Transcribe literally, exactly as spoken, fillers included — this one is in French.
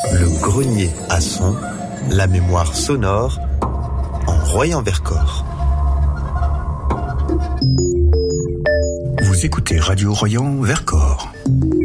Le grenier à son, la mémoire sonore en Royan-Vercors. Vous écoutez Radio Royan-Vercors.